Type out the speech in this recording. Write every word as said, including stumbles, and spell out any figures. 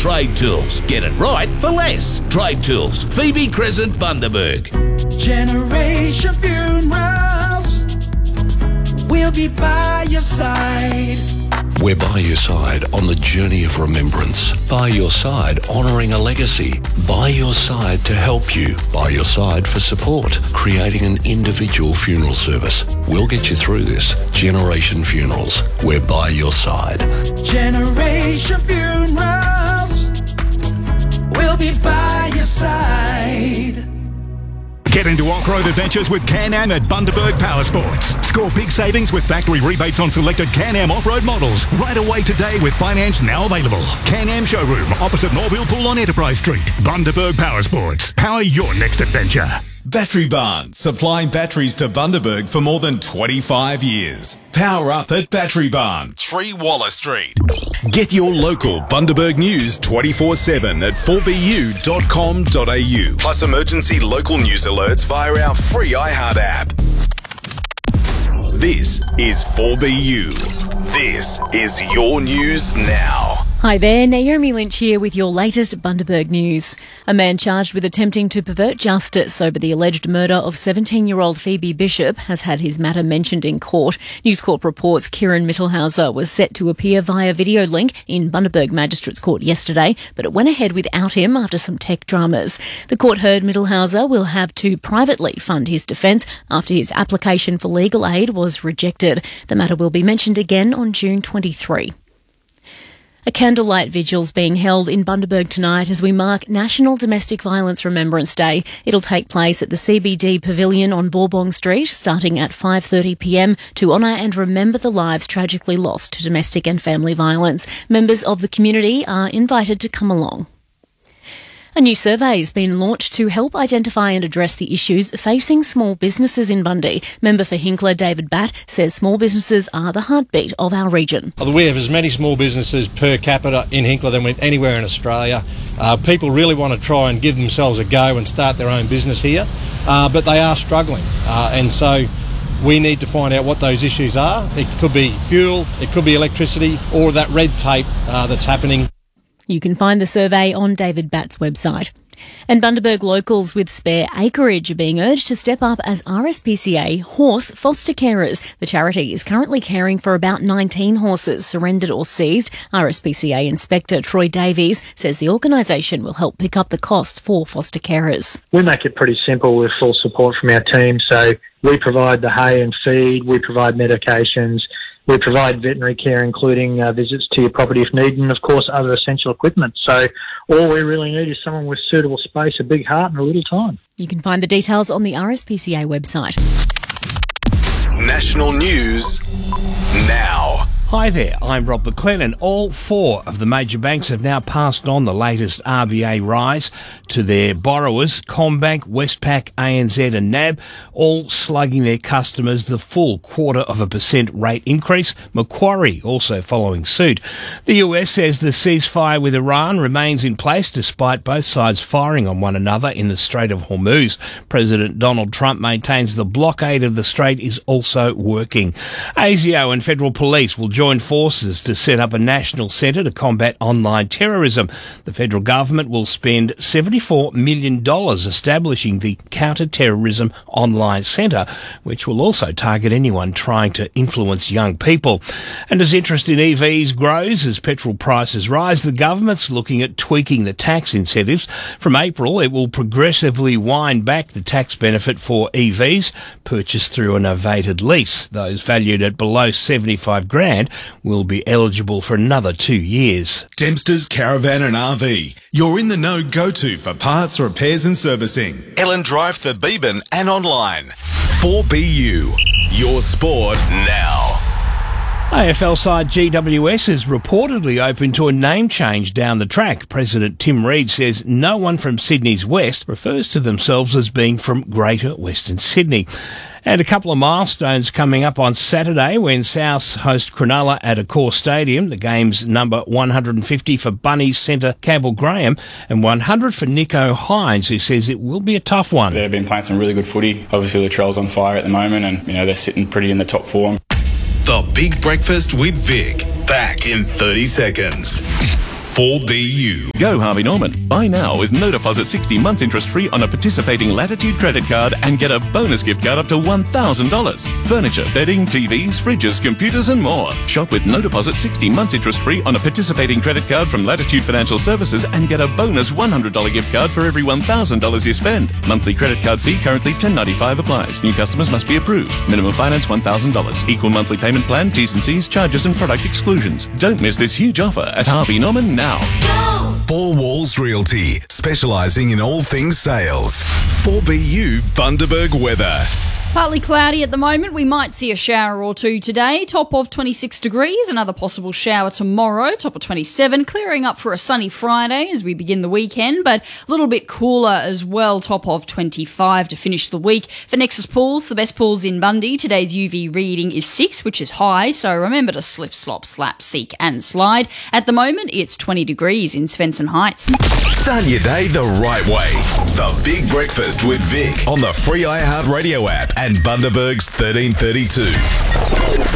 Trade Tools. Get it right for less. Trade Tools. Phoebe Crescent, Bundaberg. Generation Funerals. We'll be by your side. We're by your side on the journey of remembrance. By your side, honouring a legacy. By your side to help you. By your side for support. Creating an individual funeral service. We'll get you through this. Generation Funerals. We're by your side. Generation Funerals. We'll be by your side. Get into off-road adventures with Can-Am at Bundaberg Power Sports. Score big savings with factory rebates on selected Can-Am off-road models. Right away today with finance now available. Can-Am Showroom opposite Norville Pool on Enterprise Street. Bundaberg Power Sports. Power your next adventure. Battery Barn, supplying batteries to Bundaberg for more than twenty-five years. Power up at Battery Barn, three Waller Street. Get your local Bundaberg news twenty-four seven at four b u dot com dot a u. Plus emergency local news alerts via our free iHeart app. This is four B U. This is your news now. Hi there, Naomi Lynch here with your latest Bundaberg news. A man charged with attempting to pervert justice over the alleged murder of seventeen-year-old Phoebe Bishop has had his matter mentioned in court. News Corp reports Kieran Mittelhauser was set to appear via video link in Bundaberg Magistrates Court yesterday, but it went ahead without him after some tech dramas. The court heard Mittelhauser will have to privately fund his defence after his application for legal aid was rejected. The matter will be mentioned again on June twenty-third. A candlelight vigil's being held in Bundaberg tonight as we mark National Domestic Violence Remembrance Day. It'll take place at the C B D Pavilion on Bourbon Street, starting at five thirty p m to honour and remember the lives tragically lost to domestic and family violence. Members of the community are invited to come along. A new survey has been launched to help identify and address the issues facing small businesses in Bundy. Member for Hinkler, David Batt, says small businesses are the heartbeat of our region. We have as many small businesses per capita in Hinkler than anywhere in Australia. Uh, people really want to try and give themselves a go and start their own business here, uh, but they are struggling. Uh, and so we need to find out what those issues are. It could be fuel, it could be electricity, or that red tape uh, that's happening. You can find the survey on David Batt's website. And Bundaberg locals with spare acreage are being urged to step up as R S P C A horse foster carers. The charity is currently caring for about nineteen horses surrendered or seized. R S P C A Inspector Troy Davies says the organisation will help pick up the cost for foster carers. We make it pretty simple with full support from our team. So we provide the hay and feed, we provide medications, we provide veterinary care, including uh, visits to your property if needed, and of course other essential equipment. So all we really need is someone with suitable space, a big heart and a little time. You can find the details on the R S P C A website. National News Now. Hi there, I'm Rob McLennan. All four of the major banks have now passed on the latest R B A rise to their borrowers. CommBank, Westpac, A N Z and N A B, all slugging their customers the full quarter of a percent rate increase. Macquarie also following suit. The U S says the ceasefire with Iran remains in place despite both sides firing on one another in the Strait of Hormuz. President Donald Trump maintains the blockade of the strait is also working. ASIO and federal police will join forces to set up a national centre to combat online terrorism. The federal government will spend seventy-four million dollars establishing the Counter-Terrorism Online Centre, which will also target anyone trying to influence young people. And as interest in E Vs grows as petrol prices rise, the government's looking at tweaking the tax incentives. From April, it will progressively wind back the tax benefit for E Vs purchased through a novated lease. Those valued at below seventy-five grand will be eligible for another two years. Dempster's Caravan and R V. You're in the know go-to for parts, repairs and servicing. Ellen Drive, Thebeeben and online. four B U. Your sport now. A F L side G W S is reportedly open to a name change down the track. President Tim Reid says no one from Sydney's West refers to themselves as being from Greater Western Sydney. And a couple of milestones coming up on Saturday when Souths host Cronulla at Accor Stadium. The game's number one hundred fifty for Bunnies centre Campbell Graham and one hundred for Nico Hines, who says it will be a tough one. They've been playing some really good footy. Obviously Latrell's on fire at the moment and, you know, they're sitting pretty in the top four. The Big Breakfast with Vic. Back in thirty seconds. four B U. Go Harvey Norman. Buy now with no deposit sixty months interest free on a participating Latitude credit card and get a bonus gift card up to one thousand dollars. Furniture, bedding, T Vs, fridges, computers and more. Shop with no deposit sixty months interest free on a participating credit card from Latitude Financial Services and get a bonus one hundred dollars gift card for every one thousand dollars you spend. Monthly credit card fee currently ten ninety-five applies. New customers must be approved. Minimum finance one thousand dollars. Equal monthly payment plan, T's and C's, charges and product exclusions. Don't miss this huge offer at Harvey Norman now. Four Walls Realty, specialising in all things sales. four B U Bundaberg weather. Partly cloudy at the moment. We might see a shower or two today. Top of twenty-six degrees. Another possible shower tomorrow. Top of twenty-seven. Clearing up for a sunny Friday as we begin the weekend, but a little bit cooler as well. Top of twenty-five to finish the week. For Nexus Pools, the best pools in Bundy, today's U V reading is six, which is high, so remember to slip, slop, slap, seek and slide. At the moment, it's twenty degrees in Svensson Heights. Start your day the right way. The Big Breakfast with Vic on the free iHeartRadio app and Bundaberg's thirteen thirty-two.